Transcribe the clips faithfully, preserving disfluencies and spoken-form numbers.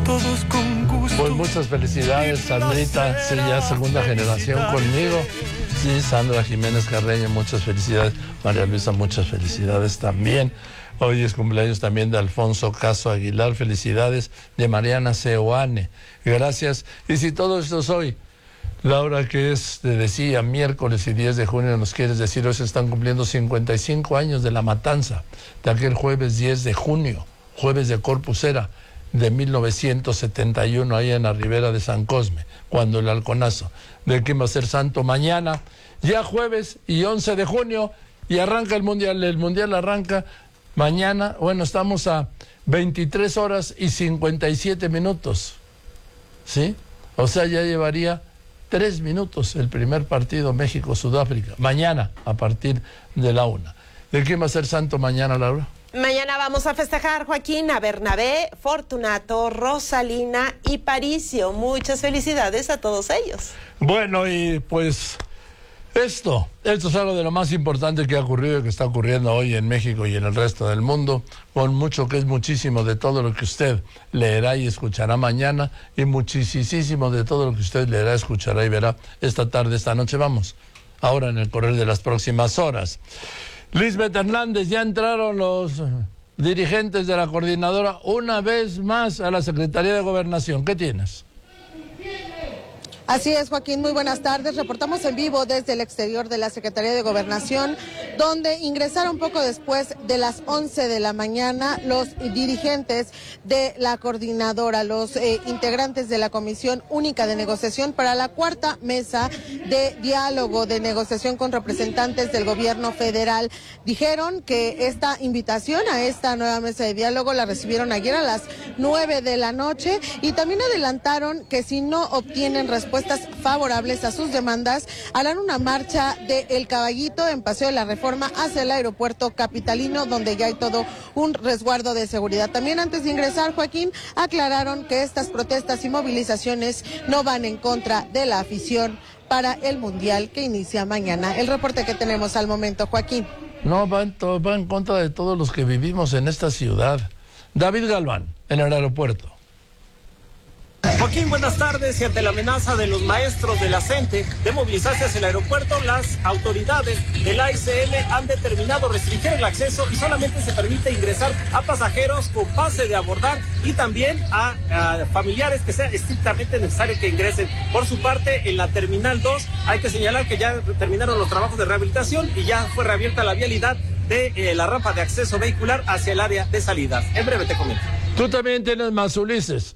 todos con gusto. Pues muchas felicidades, Sandrita, sí, ya segunda generación conmigo. Sí, Sandra Jiménez Carreño, muchas felicidades. María Luisa, muchas felicidades también. Hoy es cumpleaños también de Alfonso Caso Aguilar, felicidades. De Mariana Seoane, gracias. Y si todo esto es hoy, Laura, que es, te decía, miércoles y diez de junio, nos quieres decir, hoy se están cumpliendo cincuenta y cinco años de la matanza, de aquel jueves diez de junio, jueves de Corpus Era, de mil novecientos setenta y uno, ahí en la ribera de San Cosme, cuando el halconazo, de quién va a ser santo mañana, ya jueves y once de junio, y arranca el Mundial, el Mundial arranca mañana, bueno, estamos a veintitrés horas y cincuenta y siete minutos, ¿sí? O sea, ya llevaría tres minutos el primer partido México-Sudáfrica, mañana a partir de la una. ¿De quién va a ser santo mañana, Laura? Mañana vamos a festejar, Joaquín, a Bernabé, Fortunato, Rosalina y Paricio. Muchas felicidades a todos ellos. Bueno, y pues esto, esto es algo de lo más importante que ha ocurrido y que está ocurriendo hoy en México y en el resto del mundo, con mucho que es muchísimo de todo lo que usted leerá y escuchará mañana, y muchísimo de todo lo que usted leerá, escuchará y verá esta tarde, esta noche. Vamos, ahora en el correr de las próximas horas. Lisbeth Hernández, ya entraron los dirigentes de la coordinadora una vez más a la Secretaría de Gobernación. ¿Qué tienes? Así es, Joaquín, muy buenas tardes. Reportamos en vivo desde el exterior de la Secretaría de Gobernación, donde ingresaron poco después de las once de la mañana los dirigentes de la coordinadora, los eh, integrantes de la Comisión Única de Negociación para la cuarta mesa de diálogo de negociación con representantes del gobierno federal. Dijeron que esta invitación a esta nueva mesa de diálogo la recibieron ayer a las nueve de la noche, y también adelantaron que si no obtienen respuesta favorables a sus demandas, harán una marcha de El Caballito en Paseo de la Reforma hacia el aeropuerto capitalino, donde ya hay todo un resguardo de seguridad. También, antes de ingresar, Joaquín, aclararon que estas protestas y movilizaciones no van en contra de la afición para el Mundial que inicia mañana. El reporte que tenemos al momento, Joaquín. No, va en, to- va en contra de todos los que vivimos en esta ciudad. David Galván, en el aeropuerto. Joaquín, buenas tardes. Y ante la amenaza de los maestros de la CENTE de movilizarse hacia el aeropuerto, las autoridades del A S M han determinado restringir el acceso y solamente se permite ingresar a pasajeros con pase de abordar y también a, a familiares que sea estrictamente necesario que ingresen. Por su parte, en la Terminal dos hay que señalar que ya terminaron los trabajos de rehabilitación y ya fue reabierta la vialidad de eh, la rampa de acceso vehicular hacia el área de salida. En breve te comento. Tú también tienes más, Ulises.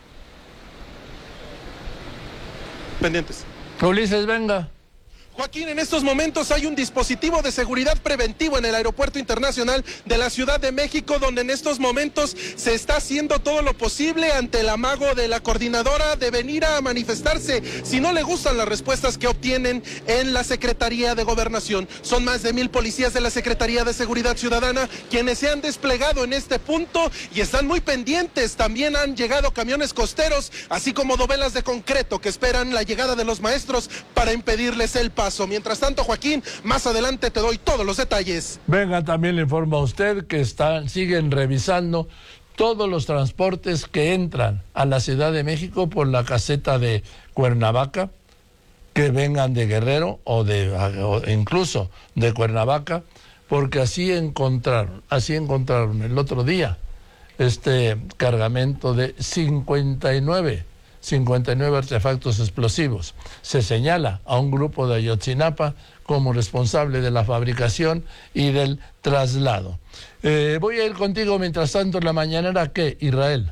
Pendientes. Ulises, venga. Joaquín, en estos momentos hay un dispositivo de seguridad preventivo en el Aeropuerto Internacional de la Ciudad de México, donde en estos momentos se está haciendo todo lo posible ante el amago de la coordinadora de venir a manifestarse si no le gustan las respuestas que obtienen en la Secretaría de Gobernación. Son más de mil policías de la Secretaría de Seguridad Ciudadana quienes se han desplegado en este punto y están muy pendientes. También han llegado camiones costeros, así como dovelas de concreto que esperan la llegada de los maestros para impedirles el paso. Mientras tanto, Joaquín, más adelante te doy todos los detalles. Venga, también le informo a usted que están, siguen revisando todos los transportes que entran a la Ciudad de México por la caseta de Cuernavaca, que vengan de Guerrero o de o incluso de Cuernavaca, porque así encontraron, así encontraron el otro día este cargamento de cincuenta y nueve artefactos explosivos. Se señala a un grupo de Ayotzinapa como responsable de la fabricación y del traslado. Eh, voy a ir contigo mientras tanto en la mañanera. ¿Qué, Israel?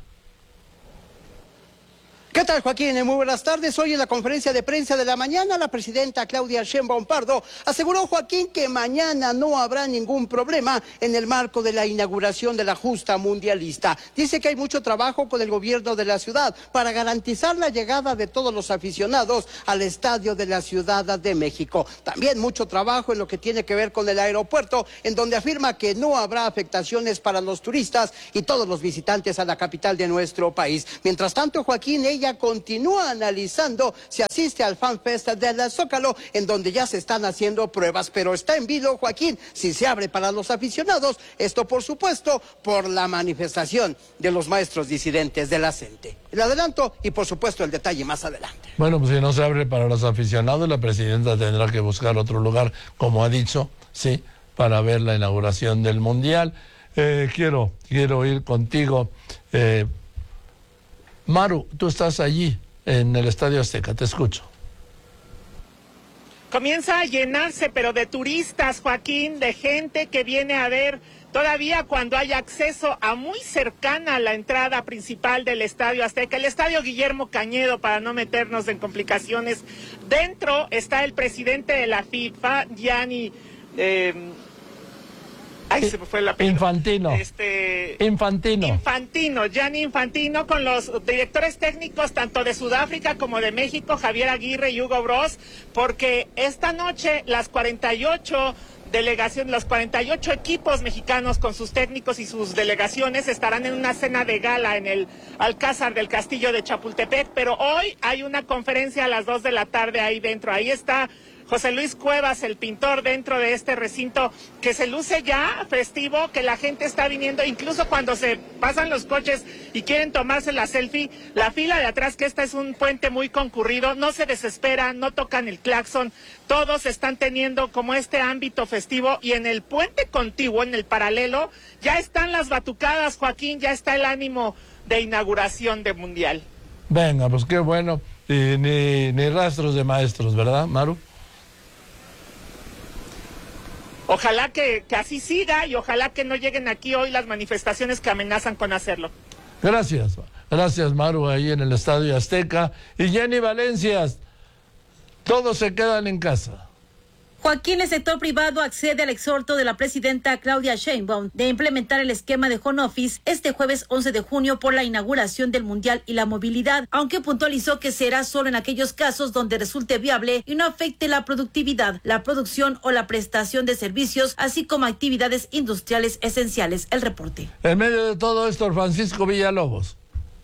¿Qué tal, Joaquín? Muy buenas tardes. Hoy en la conferencia de prensa de la mañana, la presidenta Claudia Sheinbaum Pardo aseguró, Joaquín, que mañana no habrá ningún problema en el marco de la inauguración de la justa mundialista. Dice que hay mucho trabajo con el gobierno de la ciudad para garantizar la llegada de todos los aficionados al estadio de la Ciudad de México. También mucho trabajo en lo que tiene que ver con el aeropuerto, en donde afirma que no habrá afectaciones para los turistas y todos los visitantes a la capital de nuestro país. Mientras tanto, Joaquín, ella ella continúa analizando si asiste al Fan Fest del Zócalo, en donde ya se están haciendo pruebas, pero está en vilo, Joaquín, si se abre para los aficionados, esto por supuesto por la manifestación de los maestros disidentes de la CENTE. El adelanto y por supuesto el detalle más adelante. Bueno, pues si no se abre para los aficionados, la presidenta tendrá que buscar otro lugar, como ha dicho, sí, para ver la inauguración del Mundial. Eh, quiero, quiero ir contigo. Eh, Maru, tú estás allí en el Estadio Azteca, te escucho. Comienza a llenarse, pero de turistas, Joaquín, de gente que viene a ver todavía cuando hay acceso a muy cercana a la entrada principal del Estadio Azteca, el Estadio Guillermo Cañedo, para no meternos en complicaciones. Dentro está el presidente de la FIFA, Gianni... Eh, Ay, se me fue la Infantino. Este, Infantino. Infantino, Gianni Infantino, con los directores técnicos tanto de Sudáfrica como de México, Javier Aguirre y Hugo Bross, porque esta noche las cuarenta y ocho delegaciones, los cuarenta y ocho equipos mexicanos con sus técnicos y sus delegaciones estarán en una cena de gala en el Alcázar del Castillo de Chapultepec, pero hoy hay una conferencia a las dos de la tarde ahí dentro. Ahí está José Luis Cuevas, el pintor, dentro de este recinto, que se luce ya festivo, que la gente está viniendo, incluso cuando se pasan los coches y quieren tomarse la selfie, la fila de atrás, que esta es un puente muy concurrido, no se desesperan, no tocan el claxon, todos están teniendo como este ámbito festivo, y en el puente contiguo, en el paralelo, ya están las batucadas, Joaquín, ya está el ánimo de inauguración de Mundial. Venga, pues qué bueno, y ni, ni rastros de maestros, ¿verdad, Maru? Ojalá que, que así siga y ojalá que no lleguen aquí hoy las manifestaciones que amenazan con hacerlo. Gracias, gracias Maru, ahí en el Estadio Azteca. Y Jenny Valencias, todos se quedan en casa. Joaquín, el sector privado accede al exhorto de la presidenta Claudia Sheinbaum de implementar el esquema de home office este jueves once de junio por la inauguración del Mundial y la movilidad, aunque puntualizó que será solo en aquellos casos donde resulte viable y no afecte la productividad, la producción o la prestación de servicios, así como actividades industriales esenciales. El reporte. En medio de todo esto, Francisco Villalobos.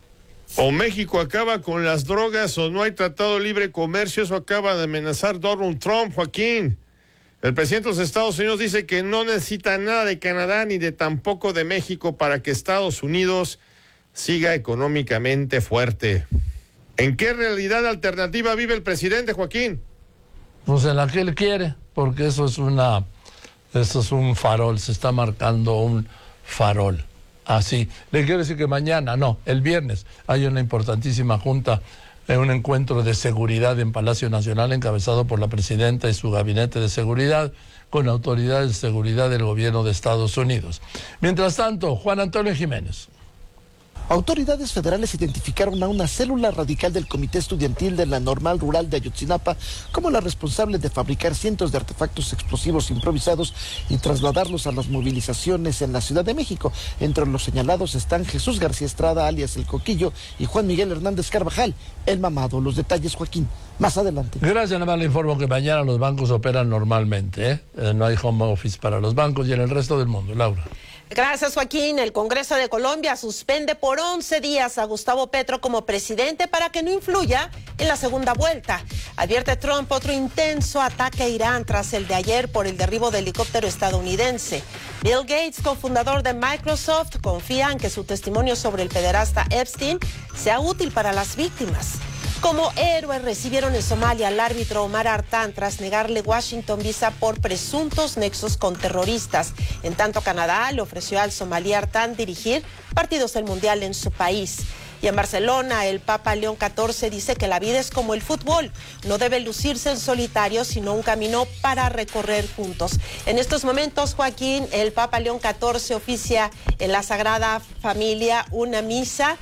O México acaba con las drogas o no hay tratado de libre comercio, eso acaba de amenazar Donald Trump, Joaquín. El presidente de los Estados Unidos dice que no necesita nada de Canadá ni de tampoco de México para que Estados Unidos siga económicamente fuerte. ¿En qué realidad alternativa vive el presidente, Joaquín? Pues en la que él quiere, porque eso es una, eso es un farol, se está marcando un farol. Así, le quiero decir que mañana, no, el viernes, hay una importantísima junta, en un encuentro de seguridad en Palacio Nacional encabezado por la presidenta y su gabinete de seguridad con autoridades de seguridad del gobierno de Estados Unidos. Mientras tanto, Juan Antonio Jiménez. Autoridades federales identificaron a una célula radical del Comité Estudiantil de la Normal Rural de Ayotzinapa como la responsable de fabricar cientos de artefactos explosivos improvisados y trasladarlos a las movilizaciones en la Ciudad de México. Entre los señalados están Jesús García Estrada, alias El Coquillo, y Juan Miguel Hernández Carvajal, el mamado. Los detalles, Joaquín, más adelante. Gracias, nada más le informo que mañana los bancos operan normalmente, ¿eh? Eh, no hay home office para los bancos y en el resto del mundo. Laura. Gracias, Joaquín. El Congreso de Colombia suspende por once días a Gustavo Petro como presidente para que no influya en la segunda vuelta. Advierte Trump otro intenso ataque a Irán tras el de ayer por el derribo del helicóptero estadounidense. Bill Gates, cofundador de Microsoft, confía en que su testimonio sobre el pederasta Epstein sea útil para las víctimas. Como héroe recibieron en Somalia al árbitro Omar Artán tras negarle Washington visa por presuntos nexos con terroristas. En tanto, Canadá le ofreció al somalí Artán dirigir partidos del Mundial en su país. Y en Barcelona, el Papa León catorce dice que la vida es como el fútbol. No debe lucirse en solitario, sino un camino para recorrer juntos. En estos momentos, Joaquín, el Papa León catorce oficia en la Sagrada Familia una misa.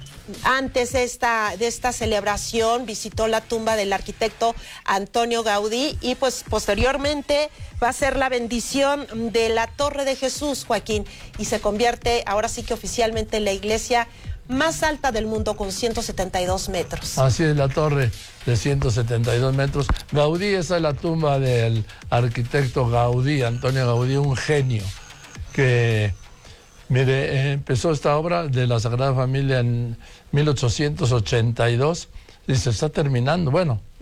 Antes de esta, de esta celebración visitó la tumba del arquitecto Antonio Gaudí y pues posteriormente va a ser la bendición de la Torre de Jesús, Joaquín, y se convierte ahora sí que oficialmente en la iglesia más alta del mundo con ciento setenta y dos metros. Así es, la torre de ciento setenta y dos metros. Gaudí, esa es la tumba del arquitecto Gaudí, Antonio Gaudí, un genio que Mire, eh, empezó esta obra de la Sagrada Familia en mil ochocientos ochenta y dos y se está terminando. Bueno,